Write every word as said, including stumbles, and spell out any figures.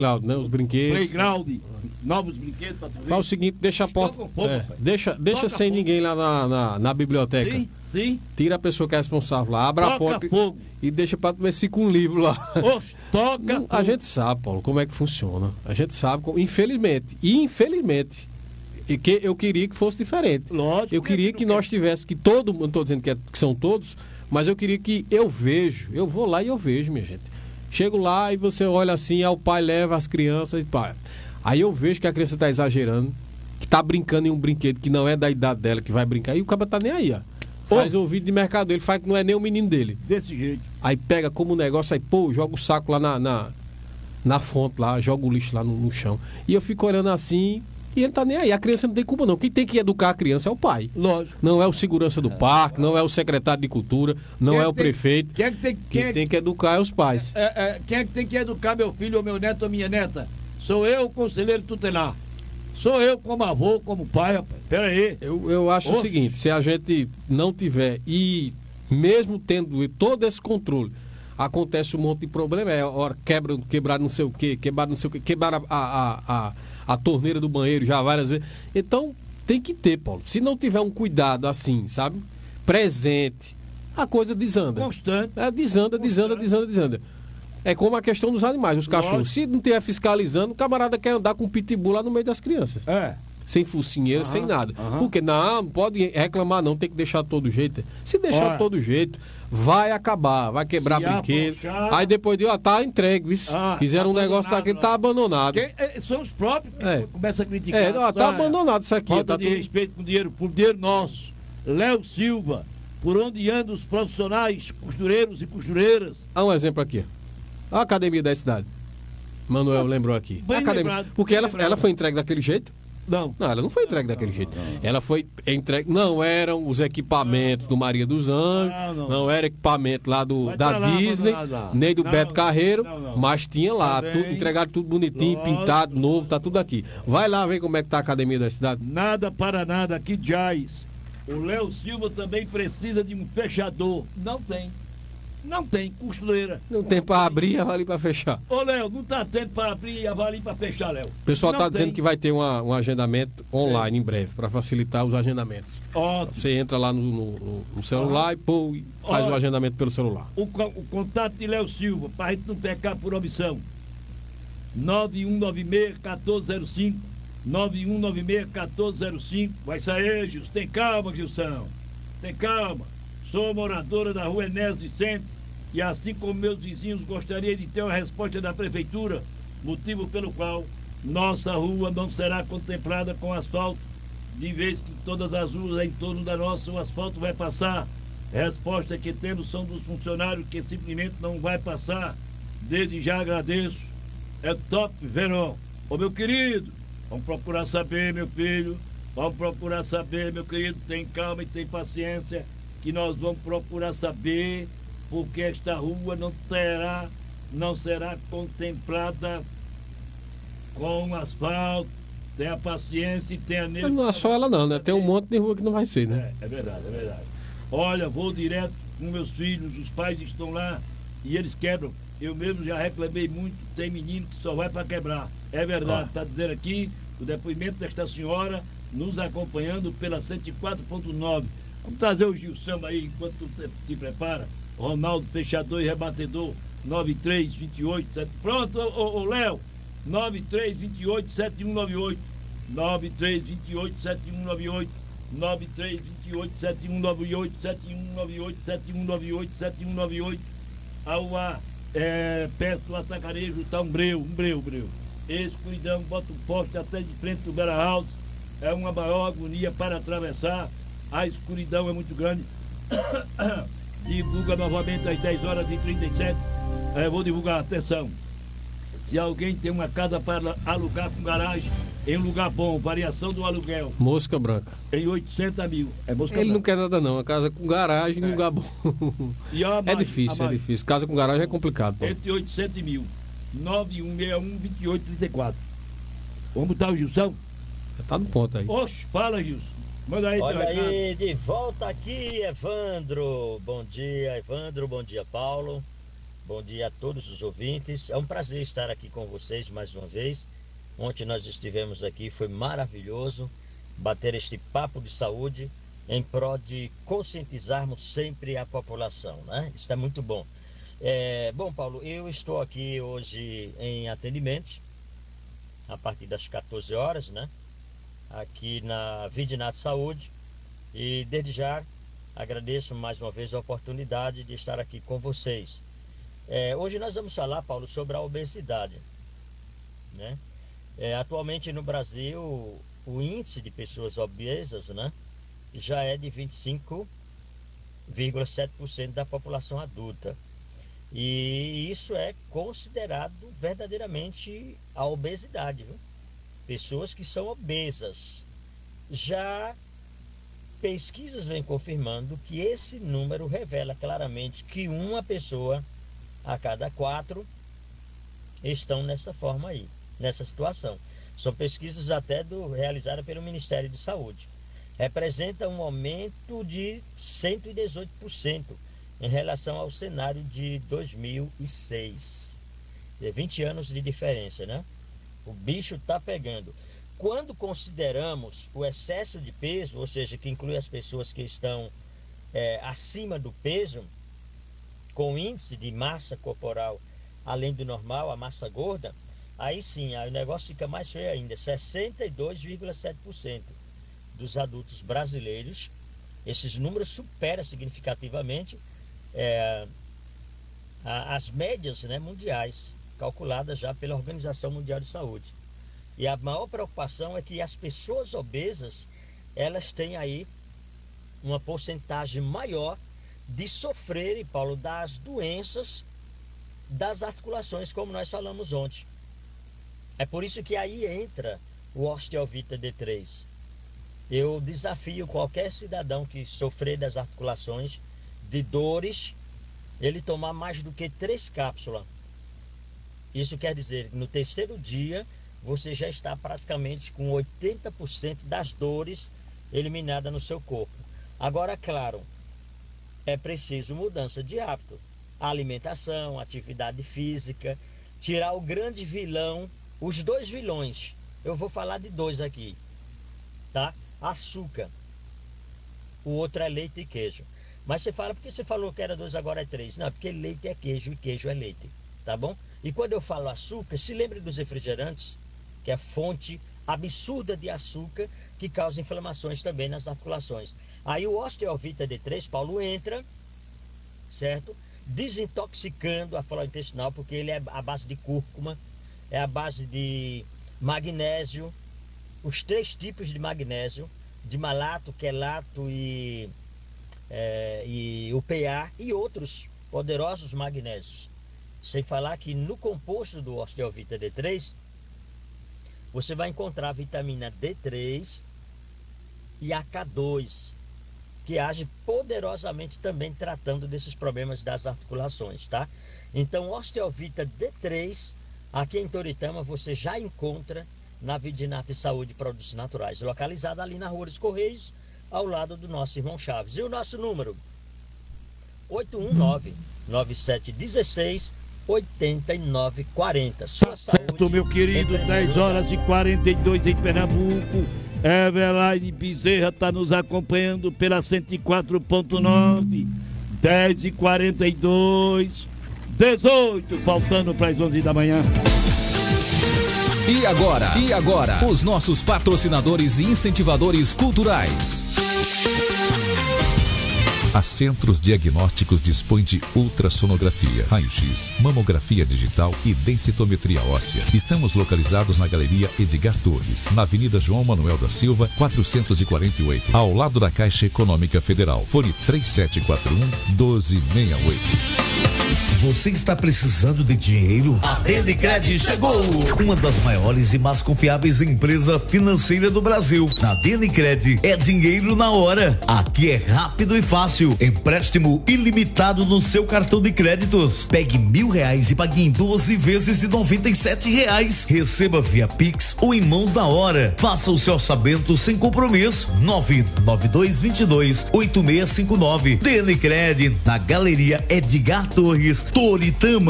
Claudio, né? Os brinquedos. Playground, novos brinquedos para tu ver. Faz o seguinte, deixa a porta. Toca um pouco, é, rapaz. deixa deixa Toca sem fogo. ninguém lá na, na, na biblioteca. Sim, sim. Tira a pessoa que é responsável lá, abre Toca a porta fogo. e deixa para ver se fica um livro lá. Oxe, toca Não, a fogo. gente sabe, Paulo, como é que funciona. A gente sabe, como, infelizmente, e infelizmente, e que eu queria que fosse diferente. Lógico. Eu queria que nós tivéssemos, que todo mundo, não estou dizendo que, é- que são todos, mas eu queria que eu vejo, eu vou lá e eu vejo, minha gente. Chego lá e você olha assim, aí o pai leva as crianças e pá. Aí eu vejo que a criança está exagerando, que está brincando em um brinquedo que não é da idade dela, que vai brincar, e o cara tá nem aí, ó. Faz ouvido de mercado, ele faz que não é nem o menino dele. Desse jeito. Aí pega como negócio, aí pô, joga o saco lá na, na, na fonte lá, joga o lixo lá no, no chão. E eu fico olhando assim, e ele tá nem aí. A criança não tem culpa não. Quem tem que educar a criança é o pai. Lógico. Não é o segurança do parque, não é o secretário de cultura, não Quem é o tem- prefeito. Quem é que tem, quem Quem é, tem que educar é os pais. é, é, quem é que tem que educar meu filho, ou meu neto, ou minha neta? Sou eu, o conselheiro tutelar. Sou eu como avô, como pai, rapaz. Pera aí. Eu, eu acho o Oxe. seguinte, se a gente não tiver, e mesmo tendo todo esse controle, acontece um monte de problema, é hora quebra, quebrar não sei o quê, quebrar não sei o quê, quebrar a, a, a, a torneira do banheiro já várias vezes. Então, tem que ter, Paulo. Se não tiver um cuidado assim, sabe? Presente, a coisa desanda. Constante. É, desanda, desanda, desanda, desanda. É como a questão dos animais, dos cachorros. Lógico. Se não tiver fiscalizando, o camarada quer andar com pitbull lá no meio das crianças. É. Sem focinheira, sem nada. aham. Porque não, não pode reclamar não, tem que deixar todo jeito. Se deixar Olha. todo jeito, vai acabar, vai quebrar Se brinquedo. afrouxar- Aí depois de, ó, tá entregue, viu? Ah, Fizeram um negócio abandonado daquele, lá. tá abandonado. Quem- é, são os próprios que É. começam a criticar. É, ó, tá Ah, abandonado isso aqui. Falta Tá de tudo... respeito com dinheiro, por dinheiro nosso. Léo Silva, por onde andam os profissionais, costureiros e costureiras. Há um exemplo aqui. A academia da cidade. Manuel lembrou aqui. Bem A academia. lembrado, Porque bem ela, lembrado. ela foi entregue daquele jeito? Não. Não, ela não foi entregue daquele jeito. Ela foi entregue. Não eram os equipamentos do Maria dos Anjos, Não, não, não. era equipamento lá do, Vai da tá lá, Disney, abandonado lá. nem do Não, Beto não, Carreiro, não, não. mas tinha lá, Tá tudo, bem. entregaram tudo bonitinho, Lógico. pintado, novo, tá tudo aqui. Vai lá ver como é que tá a academia da cidade. Nada para nada, aqui jaz. O Léo Silva também precisa de um fechador. Não tem. Não tem costureira. Não tem pra abrir, avali pra fechar. Ô, Léo, não tá tendo para abrir e avalie para fechar, Léo. O pessoal Não tá tem. dizendo que vai ter uma- um agendamento online em breve, para facilitar os agendamentos. Ótimo. Você entra lá no, no- no celular e pô, e faz Olha. o agendamento pelo celular. O, co- o contato de Léo Silva, para a gente não pecar por omissão. nove um nove seis, um quatro zero cinco. nove um nove seis, um quatro zero cinco. Vai sair, Gilson. Tem calma, Gilson. Tem calma. Sou moradora da rua Enéas Vicente e, assim como meus vizinhos, gostaria de ter uma resposta da prefeitura, motivo pelo qual nossa rua não será contemplada com asfalto, de vez que todas as ruas em torno da nossa o asfalto vai passar. Resposta que temos são dos funcionários que simplesmente não vai passar. Desde já agradeço. É top, Verão. Ô, meu querido, vamos procurar saber, meu filho. Vamos procurar saber, meu querido. Tem calma e tem paciência, que nós vamos procurar saber, porque esta rua não terá, não será contemplada com asfalto. Tenha paciência e tenha nele. Mas não é só ela não, né? Tem um monte de rua que não vai ser, né? É, é verdade, é verdade. Olha, vou direto com meus filhos, os pais estão lá e eles quebram. Eu mesmo já reclamei muito, tem menino que só vai para quebrar. É verdade, está dizendo aqui o depoimento desta senhora nos acompanhando pela cento e quatro ponto nove. Vamos trazer o Gilson aí enquanto tu te, te prepara. Ronaldo, fechador e rebatedor, nove três dois oito sete. Pronto, ô, ô, ô Léo, nove três dois oito sete um nove oito. nove três dois oito sete um nove oito. nove três dois oito sete um nove oito, sete um nove oito, sete um nove oito, sete um nove oito. Ao ar, é, perto do atacarejo, tá um breu, um breu, um breu. Escuridão, bota o poste até de frente do Bera House. É uma maior agonia para atravessar. A escuridão é muito grande. Divulga novamente às dez horas e trinta e sete. É, vou divulgar, atenção. Se alguém tem uma casa para alugar com garagem, em lugar bom, variação do aluguel, Mosca branca. em oitocentos mil. É mosca Ele não branca. quer nada não, a casa com garagem, um lugar bom. E a É mais, difícil, a é mais, difícil. Casa com garagem é complicado, pô. Entre oitocentos mil. nove um seis um, dois oito três quatro. Vamos botar o Gilson? Tá no ponto aí. Oxe, fala, Gilson. Manda aí, Olha teu recado. aí, de volta aqui, Evandro. Bom dia, Evandro. Bom dia, Paulo. Bom dia a todos os ouvintes. É um prazer estar aqui com vocês mais uma vez. Ontem nós estivemos aqui, foi maravilhoso bater este papo de saúde em prol de conscientizarmos sempre a população, né? Isso é muito bom. É, bom, Paulo, eu estou aqui hoje em atendimento a partir das quatorze horas, né? Aqui na Vidinat Saúde, e desde já agradeço mais uma vez a oportunidade de estar aqui com vocês. É, hoje nós vamos falar, Paulo, sobre a obesidade, né? É, atualmente no Brasil, o índice de pessoas obesas, né, já é de vinte e cinco vírgula sete por cento da população adulta. E isso é considerado verdadeiramente a obesidade, viu? Pessoas que são obesas. Já pesquisas vêm confirmando que esse número revela claramente que uma pessoa a cada quatro estão nessa forma aí, nessa situação. São pesquisas até do, realizadas pelo Ministério de Saúde. Representa um aumento de cento e dezoito por cento em relação ao cenário de dois mil e seis. É vinte anos de diferença, né? O bicho está pegando. Quando consideramos o excesso de peso, ou seja, que inclui as pessoas que estão é, acima do peso, com índice de massa corporal além do normal, a massa gorda, aí sim, aí o negócio fica mais feio ainda. sessenta e dois vírgula sete por cento dos adultos brasileiros, esses números superam significativamente é, a, as médias, né, mundiais, calculadas já pela Organização Mundial de Saúde. E a maior preocupação é que as pessoas obesas, elas têm aí uma porcentagem maior de sofrerem, Paulo, das doenças das articulações, como nós falamos ontem. É por isso que aí entra o Osteovita D três. Eu desafio qualquer cidadão que sofrer das articulações, de dores, ele tomar mais do que três cápsulas. Isso quer dizer, no terceiro dia, você já está praticamente com oitenta por cento das dores eliminadas no seu corpo. Agora, claro, é preciso mudança de hábito, alimentação, atividade física, tirar o grande vilão, os dois vilões. Eu vou falar de dois aqui, tá? Açúcar, o outro é leite e queijo. Mas você fala, por que você falou que era dois, agora é três? Não, porque leite é queijo e queijo é leite, tá bom? E quando eu falo açúcar, se lembre dos refrigerantes, que é fonte absurda de açúcar, que causa inflamações também nas articulações. Aí o Osteovita D três, Paulo, entra, certo? Desintoxicando a flora intestinal, porque ele é a base de cúrcuma, é a base de magnésio, os três tipos de magnésio, de malato, quelato e, é, e o P A e outros poderosos magnésios. Sem falar que no composto do Osteovita D três, você vai encontrar a vitamina D três e a K dois, que age poderosamente também tratando desses problemas das articulações, tá? Então, Osteovita D três, aqui em Toritama, você já encontra na Vidinat Saúde Produtos Naturais, localizada ali na Rua dos Correios, ao lado do nosso irmão Chaves. E o nosso número? oito um nove, nove sete um seis, oito nove quatro zero. Sua certo, saúde, meu querido, dez horas e quarenta e dois em Pernambuco. Everline Bezerra está nos acompanhando pela cento e quatro ponto nove. dez e quarenta e dois, dezoito, faltando para as onze da manhã. E agora? E agora? Os nossos patrocinadores e incentivadores culturais. A Centros Diagnósticos dispõe de ultrassonografia, raio-x, mamografia digital e densitometria óssea. Estamos localizados na Galeria Edgar Torres, na Avenida João Manuel da Silva, quatrocentos e quarenta e oito, ao lado da Caixa Econômica Federal. Fone três sete quatro um, um dois seis oito. Você está precisando de dinheiro? A Denicred chegou! Uma das maiores e mais confiáveis empresas financeiras do Brasil. Na Denicred é dinheiro na hora. Aqui é rápido e fácil. fácil, empréstimo ilimitado no seu cartão de créditos. Pegue mil reais e pague em doze vezes de noventa e sete reais. Receba via Pix ou em mãos na hora. Faça o seu orçamento sem compromisso. nove nove dois dois dois oito seis cinco nove. Telecred, na Galeria Edgar Torres, Toritama.